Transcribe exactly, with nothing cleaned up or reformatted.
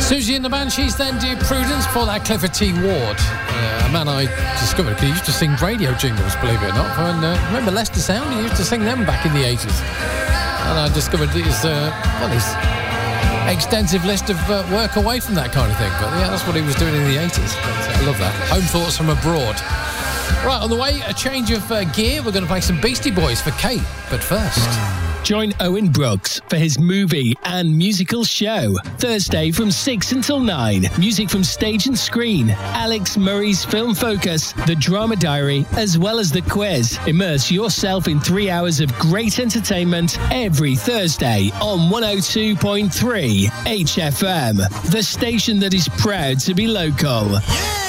Susie and the Banshees then do Prudence for that Clifford T. Ward, uh, a man I discovered because he used to sing radio jingles, believe it or not. And, uh, remember Leicester Sound? He used to sing them back in the eighties. And I discovered his, uh, well, his extensive list of uh, work away from that kind of thing. But yeah, that's what he was doing in the eighties. But, uh, I love that. Home Thoughts from Abroad. Right, on the way, a change of uh, gear. We're going to play some Beastie Boys for Kate. But first... Join Owen Brooks for his movie and musical show. Thursday from six until nine. Music from stage and screen. Alex Murray's Film Focus, The Drama Diary, as well as the quiz. Immerse yourself in three hours of great entertainment every Thursday on one oh two point three H F M. The station that is proud to be local. Yeah!